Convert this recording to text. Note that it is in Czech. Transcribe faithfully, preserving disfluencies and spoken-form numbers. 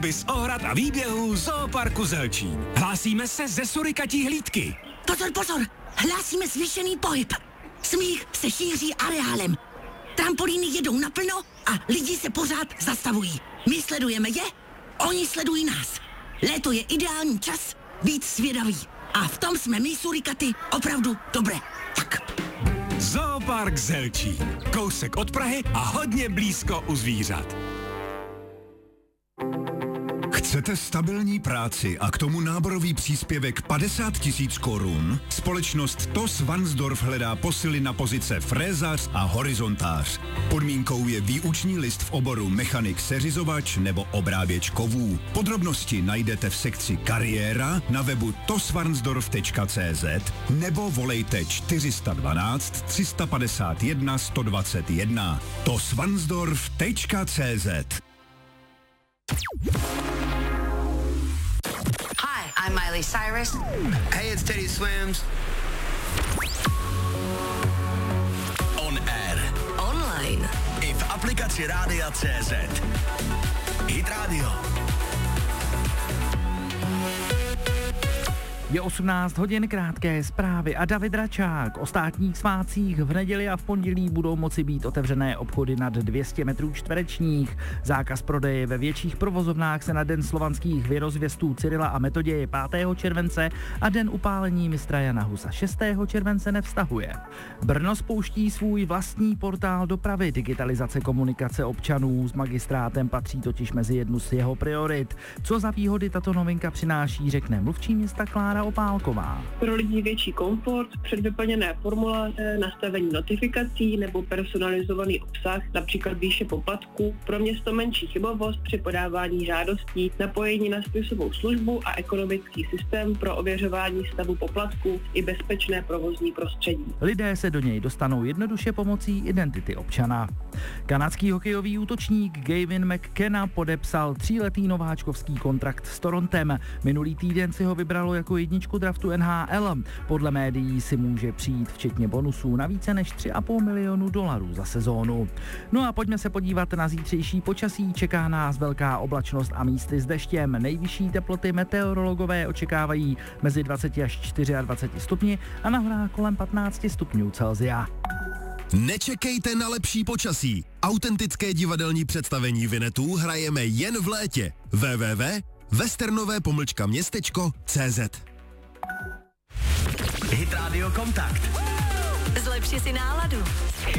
z ohrad a výběhů Zooparku Zelčín. Hlásíme se ze surikatí hlídky. Pozor, pozor, hlásíme zvýšený pohyb. Smích se šíří areálem. Trampolíny jedou naplno a lidi se pořád zastavují. My sledujeme je, oni sledují nás. Léto je ideální čas být svědavý. A v tom jsme my, surikaty, opravdu dobré. Tak. Zoopark Zelčín. Kousek od Prahy a hodně blízko u zvířat. Chcete stabilní práci a k tomu náborový příspěvek padesát tisíc korun? Společnost T O S Varnsdorf hledá posily na pozice frézař a horizontář. Podmínkou je výuční list v oboru mechanik seřizovač nebo obráběč kovů. Podrobnosti najdete v sekci kariéra na webu tosvarnsdorf tečka cé zet nebo volejte čtyři jedna dva tři padesát jedna sto dvacet jedna tosvarnsdorf tečka cé zet. Hi, I'm Miley Cyrus. Hey, it's Teddy Swims. On air. Online. I v aplikaci Rádia C Z. Hit Radio. Je osmnáct hodin, krátké zprávy a David Račák. O státních svátcích v neděli a v pondělí budou moci být otevřené obchody nad dvě stě metrů čtverečních. Zákaz prodeje ve větších provozovnách se na Den slovanských věrozvěstů Cyrila a Metoděje pátého července a Den upálení mistra Jana Husa šestého července nevztahuje. Brno spouští svůj vlastní portál dopravy. Digitalizace komunikace občanů s magistrátem patří totiž mezi jednu z jeho priorit. Co za výhody tato novinka přináší, řekne mluvčí města Klára Opálková. Pro lidi větší komfort, předvyplněné formuláře, nastavení notifikací nebo personalizovaný obsah, například výše poplatku, pro město menší chybovost při podávání žádostí, napojení na spisovou službu a ekonomický systém pro ověřování stavu poplatku i bezpečné provozní prostředí. Lidé se do něj dostanou jednoduše pomocí identity občana. Kanadský hokejový útočník Gavin McKenna podepsal tříletý nováčkovský kontrakt s Torontem. Minulý týden si ho vybralo jako jedničku draftu N H L. Podle médií si může přijít včetně bonusů na více než tři a půl milionu dolarů za sezónu. No a pojďme se podívat na zítřejší počasí. Čeká nás velká oblačnost a místy s deštěm. Nejvyšší teploty meteorologové očekávají mezi dvacet až dvacet čtyři stupni a na horách kolem patnáct stupňů Celsia. Nečekejte na lepší počasí. Autentické divadelní představení Vinetů hrajeme jen v létě. w w w tečka westernové pomlčka městečko tečka cé zet. Hit Radio Kontakt. Zlepši si náladu.